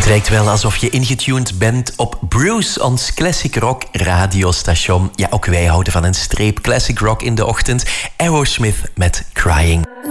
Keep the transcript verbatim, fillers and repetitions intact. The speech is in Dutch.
Het lijkt wel alsof je ingetuned bent op Bruce, ons classic rock radiostation. Ja, ook wij houden van een streep classic rock in de ochtend. Aerosmith met Crying.